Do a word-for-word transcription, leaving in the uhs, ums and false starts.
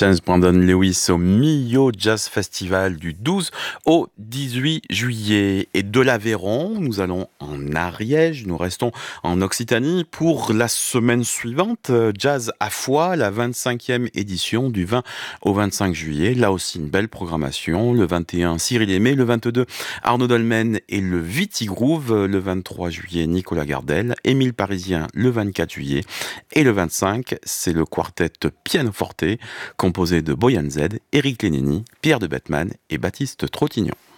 James Brandon Lewis au Millau Jazz Festival du douze au dix-huit juillet. Et de l'Aveyron, nous allons en Ariège, nous restons en Occitanie pour la semaine suivante. Jazz à Foix, la vingt-cinquième édition du vingt au vingt-cinq juillet. Là aussi une belle programmation. Le vingt et un, Cyril Aimé. Le vingt-deux, Arnaud Dolmen et le Vitigroove. Le vingt-trois juillet, Nicolas Gardel. Émile Parisien le vingt-quatre juillet. Et le vingt-cinq, c'est le quartet Pianoforte, composé de Boyan Z, Éric Lénini, Pierre de Bettman et Baptiste Trottignon.